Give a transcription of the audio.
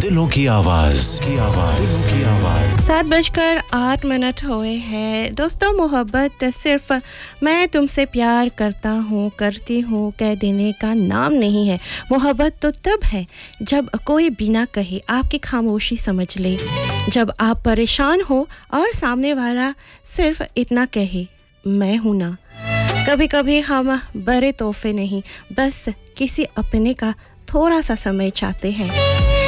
दिलों की आवाज दिलों की आवाज 7:08 हुए हैं। दोस्तों, मोहब्बत सिर्फ मैं तुमसे प्यार करता हूँ करती हूँ कह देने का नाम नहीं है। मोहब्बत तो तब है जब कोई बिना कहे आपकी खामोशी समझ ले, जब आप परेशान हो और सामने वाला सिर्फ इतना कहे, मैं हूँ ना। कभी-कभी हम बड़े तोहफे नहीं, बस किसी अपने का थोड़ा सा समय चाहते हैं।